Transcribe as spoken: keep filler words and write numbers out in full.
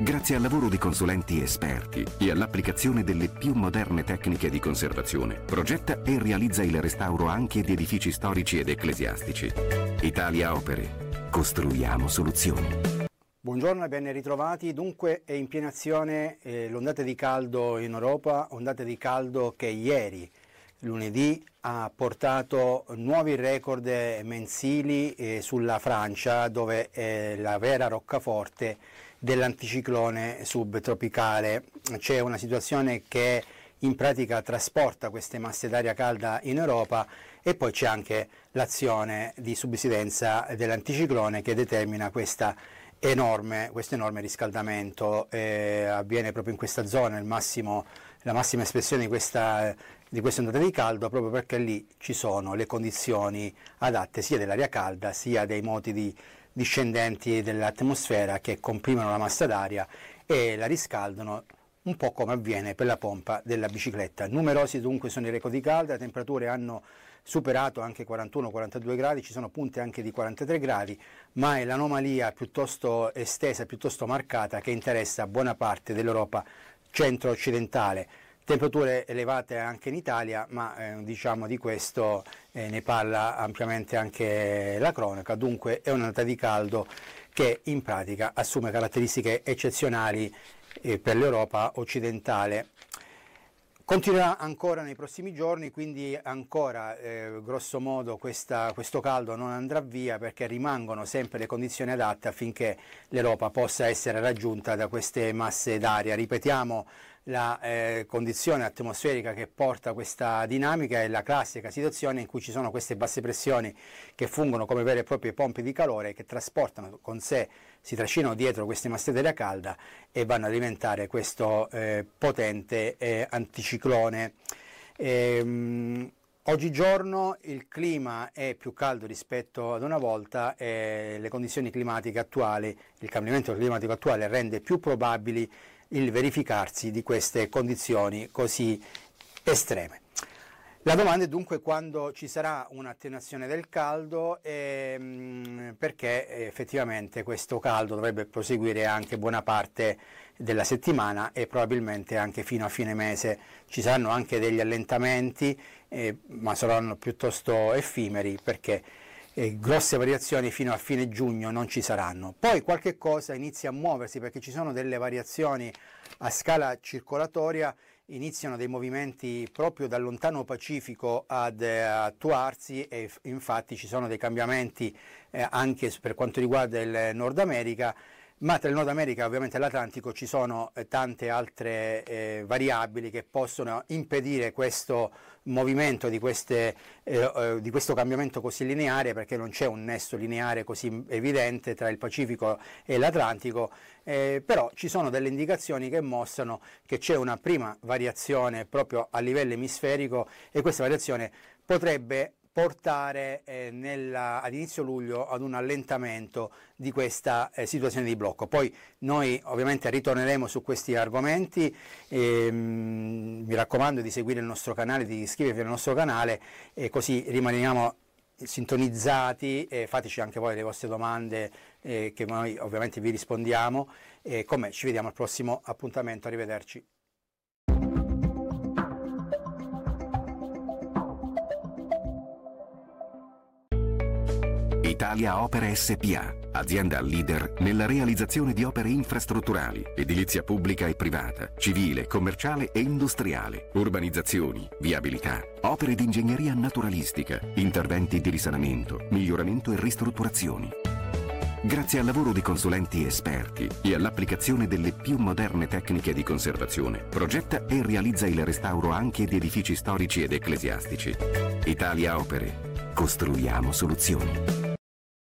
Grazie al lavoro di consulenti esperti e all'applicazione delle più moderne tecniche di conservazione, progetta e realizza il restauro anche di edifici storici ed ecclesiastici. Italia Opere. Costruiamo soluzioni. Buongiorno e ben ritrovati. Dunque è in piena azione eh, l'ondata di caldo in Europa, ondata di caldo che ieri, lunedì, ha portato nuovi record mensili eh, sulla Francia, dove è la vera roccaforte dell'anticiclone subtropicale. C'è una situazione che in pratica trasporta queste masse d'aria calda in Europa e poi c'è anche l'azione di subsidenza dell'anticiclone che determina questa enorme, questo enorme riscaldamento. Eh, avviene proprio in questa zona il massimo, la massima espressione di questa, di questa ondata di caldo, proprio perché lì ci sono le condizioni adatte sia dell'aria calda sia dei moti di discendenti dell'atmosfera che comprimono la massa d'aria e la riscaldano, un po' come avviene per la pompa della bicicletta. Numerosi dunque sono i record di caldo, le temperature hanno superato anche quarantuno quarantadue gradi, ci sono punte anche di quarantatré gradi, ma è l'anomalia piuttosto estesa, piuttosto marcata, che interessa buona parte dell'Europa centro-occidentale. Temperature elevate anche in Italia, ma eh, diciamo di questo eh, ne parla ampiamente anche la cronaca. Dunque è un'ondata di caldo che in pratica assume caratteristiche eccezionali eh, per l'Europa occidentale. Continuerà ancora nei prossimi giorni, quindi ancora eh, grosso modo questa, questo caldo non andrà via, perché rimangono sempre le condizioni adatte affinché l'Europa possa essere raggiunta da queste masse d'aria. Ripetiamo, la eh, condizione atmosferica che porta questa dinamica è la classica situazione in cui ci sono queste basse pressioni che fungono come vere e proprie pompe di calore, che trasportano con sé, si trascinano dietro queste masse d'aria calda e vanno ad alimentare questo eh, potente eh, anticiclone. Ehm, Oggigiorno il clima è più caldo rispetto ad una volta e le condizioni climatiche attuali, il cambiamento climatico attuale rende più probabili il verificarsi di queste condizioni così estreme. La domanda è dunque quando ci sarà un'attenuazione del caldo, ehm, perché effettivamente questo caldo dovrebbe proseguire anche buona parte della settimana e probabilmente anche fino a fine mese. Ci saranno anche degli allentamenti, eh, ma saranno piuttosto effimeri, perché eh, grosse variazioni fino a fine giugno non ci saranno. Poi qualche cosa inizia a muoversi, perché ci sono delle variazioni a scala circolatoria, iniziano dei movimenti proprio dal lontano Pacifico ad eh, attuarsi e infatti ci sono dei cambiamenti eh, anche per quanto riguarda il Nord America, ma tra il Nord America ovviamente e l'Atlantico ci sono eh, tante altre eh, variabili che possono impedire questo movimento di, queste, eh, eh, di questo cambiamento così lineare, perché non c'è un nesso lineare così evidente tra il Pacifico e l'Atlantico, eh, però ci sono delle indicazioni che mostrano che c'è una prima variazione proprio a livello emisferico e questa variazione potrebbe portare eh, nella, ad inizio luglio ad un allentamento di questa eh, situazione di blocco. Poi noi ovviamente ritorneremo su questi argomenti, e, mh, mi raccomando di seguire il nostro canale, di iscrivervi al nostro canale, e così rimaniamo sintonizzati, e fateci anche voi le vostre domande eh, che noi ovviamente vi rispondiamo, e con me ci vediamo al prossimo appuntamento, arrivederci. Italia Opere S P A, azienda leader nella realizzazione di opere infrastrutturali, edilizia pubblica e privata, civile, commerciale e industriale, urbanizzazioni, viabilità, opere di ingegneria naturalistica, interventi di risanamento, miglioramento e ristrutturazioni. Grazie al lavoro di consulenti esperti e all'applicazione delle più moderne tecniche di conservazione, progetta e realizza il restauro anche di edifici storici ed ecclesiastici. Italia Opere. Costruiamo soluzioni.